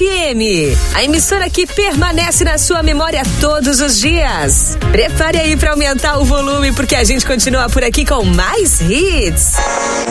FM, a emissora que permanece na sua memória todos os dias. Prepare aí para aumentar o volume, porque a gente continua por aqui com mais hits.